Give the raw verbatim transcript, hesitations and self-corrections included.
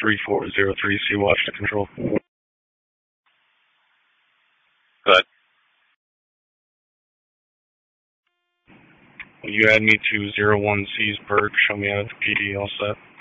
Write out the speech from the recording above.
three four zero three, Sea Watch to control. Good. Will you add me to zero one C's Berg? Show me out at the P D, all set.